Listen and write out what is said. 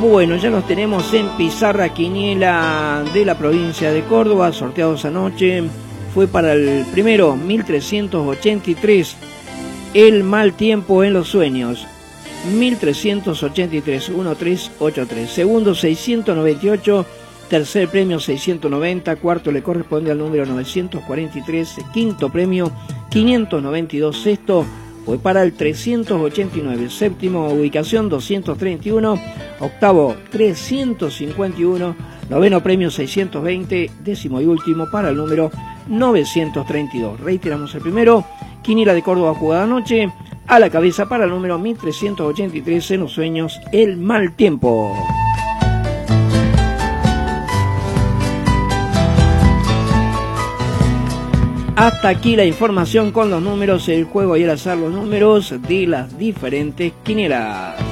Bueno, ya los tenemos en pizarra quiniela de la provincia de Córdoba, sorteados anoche. Fue para el primero, 1383, el mal tiempo en los sueños. 1383, 1383. Segundo, 698. Tercer premio, 690. Cuarto le corresponde al número 943. Quinto premio, 592. Sexto fue para el 389. Séptimo, ubicación 231. Octavo, 351. Noveno premio, 620. Décimo y último para el número 932. Reiteramos el primero. Quiniela de Córdoba jugada anoche. A la cabeza para el número 1383 en los sueños, el mal tiempo. Hasta aquí la información con los números, el juego y el azar, los números de las diferentes quinielas.